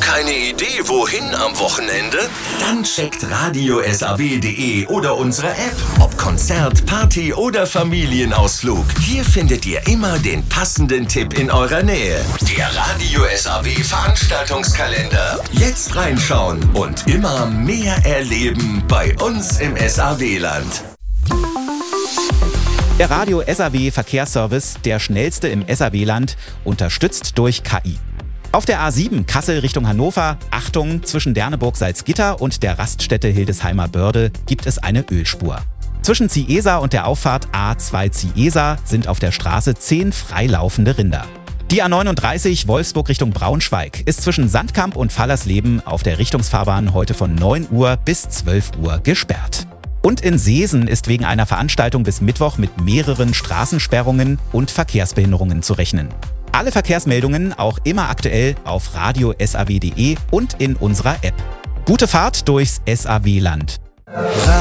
Keine Idee, wohin am Wochenende? Dann checkt radiosaw.de oder unsere App. Ob Konzert, Party oder Familienausflug. Hier findet ihr immer den passenden Tipp in eurer Nähe. Der Radio SAW Veranstaltungskalender. Jetzt reinschauen und immer mehr erleben bei uns im SAW-Land. Der Radio SAW Verkehrsservice, der schnellste im SAW-Land, unterstützt durch KI. Auf der A7 Kassel Richtung Hannover, Achtung, zwischen Derneburg-Salzgitter und der Raststätte Hildesheimer Börde gibt es eine Ölspur. Zwischen Ziesa und der Auffahrt A2 Ziesa sind auf der Straße 10 freilaufende Rinder. Die A39 Wolfsburg Richtung Braunschweig ist zwischen Sandkamp und Fallersleben auf der Richtungsfahrbahn heute von 9 Uhr bis 12 Uhr gesperrt. Und in Seesen ist wegen einer Veranstaltung bis Mittwoch mit mehreren Straßensperrungen und Verkehrsbehinderungen zu rechnen. Alle Verkehrsmeldungen auch immer aktuell auf radiosaw.de und in unserer App. Gute Fahrt durchs SAW-Land.